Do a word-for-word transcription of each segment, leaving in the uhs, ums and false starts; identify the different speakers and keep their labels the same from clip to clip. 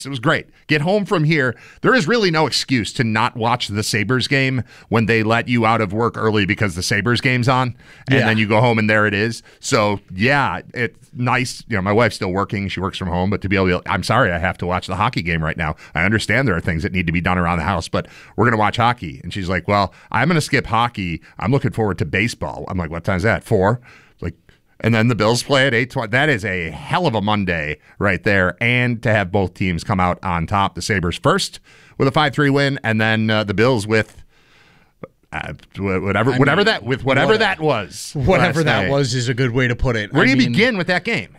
Speaker 1: It was great. Get home from here. There is really no excuse to not watch the Sabres game when they let you out of work early because the Sabres game's on, and
Speaker 2: yeah.
Speaker 1: then you go home and there it is. So, yeah, it's nice. You know, my wife's still working. She works from home, but to be able to, I'm sorry I have to watch the hockey game right now. I understand there are things that need to be done around the house, but we're going to watch hockey. And she's like, well, I'm going to skip hockey. I'm looking forward to baseball. I'm like, what time's that? Four? Like, and then the Bills play at eight twenty. That is a hell of a Monday right there. And to have both teams come out on top, the Sabres first with a five three win, and then uh, the Bills with uh, whatever
Speaker 2: I
Speaker 1: whatever
Speaker 2: mean,
Speaker 1: that with whatever
Speaker 2: what,
Speaker 1: that was.
Speaker 2: Whatever that
Speaker 1: night.
Speaker 2: was is a good way to put it.
Speaker 1: Where
Speaker 2: I
Speaker 1: do you
Speaker 2: mean,
Speaker 1: begin with that game?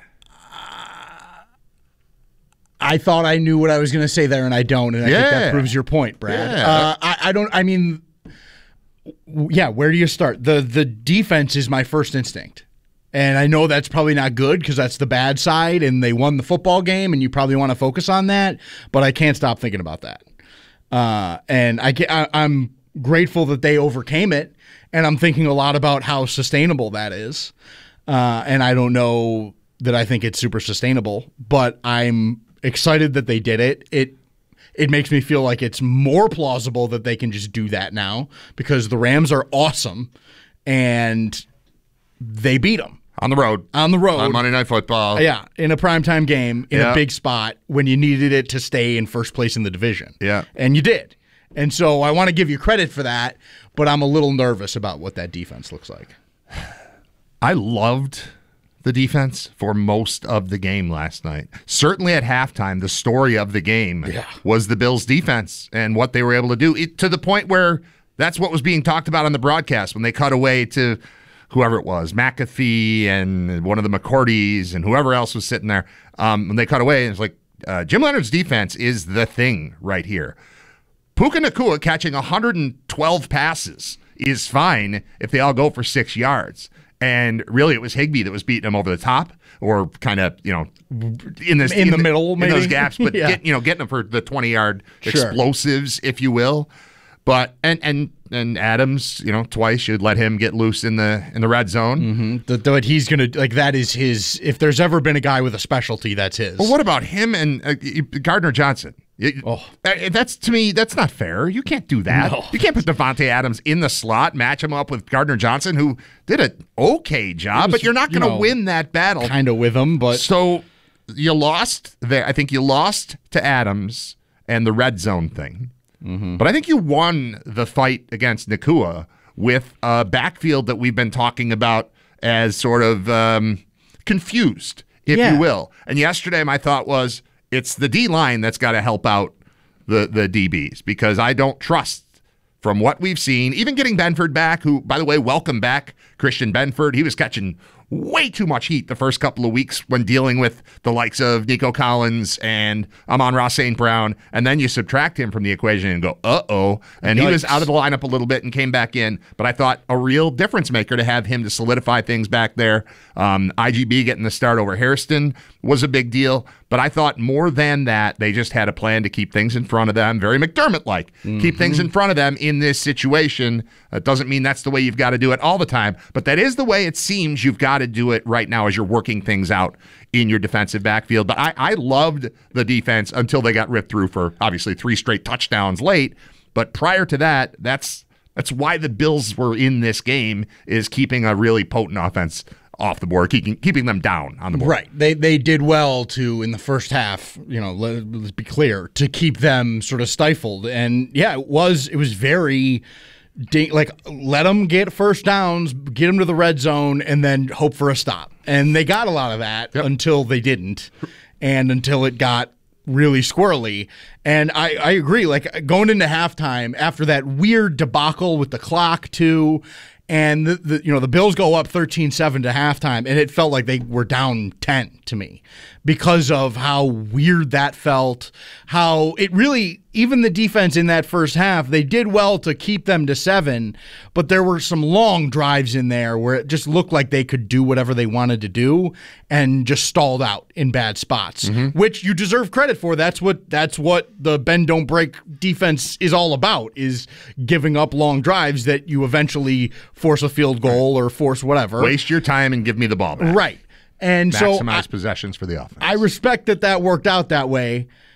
Speaker 2: I thought I knew what I was going to say there, and I don't, and I
Speaker 1: yeah.
Speaker 2: think that proves your point, Brad.
Speaker 1: Yeah.
Speaker 2: Uh, I, I don't. I mean, yeah. Where do you start? the The defense is my first instinct. And I know that's probably not good because that's the bad side, and they won the football game, and you probably want to focus on that. But I can't stop thinking about that. Uh, and I, I, I'm grateful that they overcame it, and I'm thinking a lot about how sustainable that is. Uh, and I don't know that I think it's super sustainable, but I'm excited that they did it. It it makes me feel like it's more plausible that they can just do that now because the Rams are awesome, and they beat them.
Speaker 1: On the road.
Speaker 2: On the road.
Speaker 1: On Monday Night Football.
Speaker 2: Yeah, in a primetime game, in
Speaker 1: yeah.
Speaker 2: a big spot, when you needed it to stay in first place in the division.
Speaker 1: Yeah.
Speaker 2: And you did. And so I want to give you credit for that, but I'm a little nervous about what that defense looks like.
Speaker 1: I loved the defense for most of the game last night. Certainly at halftime, the story of the game
Speaker 2: yeah.
Speaker 1: was the Bills' defense and what they were able to do, it, to the point where that's what was being talked about on the broadcast when they cut away to whoever it was, McAfee and one of the McCourties and whoever else was sitting there. Um, when they cut away, it's like, uh, Jim Leonard's defense is the thing right here. Puka Nacua catching one hundred twelve passes is fine if they all go for six yards. And really, it was Higbee that was beating him over the top, or kind of, you know, in this
Speaker 2: in, in the, the middle,
Speaker 1: in
Speaker 2: maybe
Speaker 1: those gaps, but
Speaker 2: yeah.
Speaker 1: get, you know, getting them for the twenty-yard
Speaker 2: sure.
Speaker 1: explosives, if you will. But and and and Adams, you know, twice should let him get loose in the in the red zone.
Speaker 2: Mm-hmm. That, that he's gonna like that is his. If there's ever been a guy with a specialty, that's his.
Speaker 1: Well, what about him and uh, Gardner Johnson?
Speaker 2: Oh.
Speaker 1: That's, to me, that's not fair. You can't do that.
Speaker 2: No.
Speaker 1: You can't put Devontae Adams in the slot, match him up with Gardner Johnson, who did an okay job,
Speaker 2: was,
Speaker 1: but you're not going to
Speaker 2: you know,
Speaker 1: win that battle.
Speaker 2: Kind of with him, but
Speaker 1: so you lost there. I think you lost to Adams and the red zone thing.
Speaker 2: Mm-hmm.
Speaker 1: But I think you won the fight against Nacua with a backfield that we've been talking about as sort of um, confused, if
Speaker 2: yeah.
Speaker 1: you will. And yesterday my thought was, it's the D-line that's got to help out the, the D Bs, because I don't trust, from what we've seen, even getting Benford back, who, by the way, welcome back, Christian Benford. He was catching way too much heat the first couple of weeks when dealing with the likes of Nico Collins and Amon-Ra Saint Brown, and then you subtract him from the equation and go, uh-oh, and Yikes. He was out of the lineup a little bit and came back in, but I thought a real difference maker to have him to solidify things back there. Um, I G B getting the start over Hairston was a big deal, but I thought more than that, they just had a plan to keep things in front of them, very McDermott-like, mm-hmm. keep things in front of them in this situation. It doesn't mean that's the way you've got to do it all the time, but that is the way it seems you've got to do it right now as you're working things out in your defensive backfield. But I, I loved the defense until they got ripped through for, obviously, three straight touchdowns late. But prior to that, that's that's why the Bills were in this game, is keeping a really potent offense off the board, keeping keeping them down on the board.
Speaker 2: Right. They they did well to, in the first half, you know, let, let's be clear, to keep them sort of stifled. And yeah, it was it was very like, let them get first downs, get them to the red zone, and then hope for a stop. And they got a lot of that yep. until they didn't, and until it got really squirrely. And I, I agree, like going into halftime after that weird debacle with the clock too, and the, the you know the Bills go up thirteen seven to halftime, and it felt like they were down ten to me because of how weird that felt, how it really, even the defense in that first half, they did well to keep them to seven, but there were some long drives in there where it just looked like they could do whatever they wanted to do and just stalled out in bad spots, mm-hmm. which you deserve credit for. That's what that's what the bend don't break defense is all about, is giving up long drives that you eventually force a field goal or force whatever.
Speaker 1: Waste your time and give me the ball back.
Speaker 2: Right. And
Speaker 1: maximize
Speaker 2: so I,
Speaker 1: possessions for the offense.
Speaker 2: I respect that that worked out that way.